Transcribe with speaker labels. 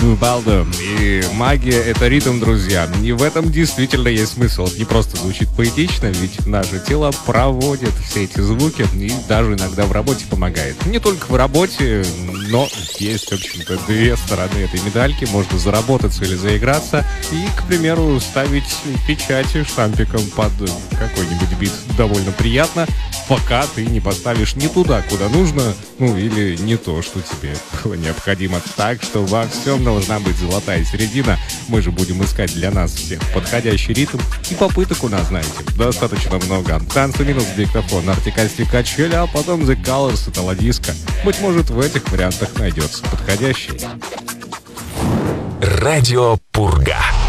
Speaker 1: Балдо. И магия — это ритм, друзья. И в этом действительно есть смысл. Не просто звучит поэтично, ведь наше тело проводит все эти звуки и даже иногда в работе помогает. Не только в работе, но есть, в общем-то, две стороны этой медальки. Можно заработаться или заиграться и, к примеру, ставить печати штампиком под какой-нибудь бит довольно приятно, пока ты не поставишь не туда, куда нужно, или не то, что тебе было необходимо. Так что во всем должна быть золотая середина. Мы же будем искать для нас всех подходящий ритм. И попыток у нас, знаете, достаточно много. Танцы минус диктофон, артикальский качели, а потом The Colors, это ладиска. Быть может, в этих вариантах найдется подходящий.
Speaker 2: Радио Пурга.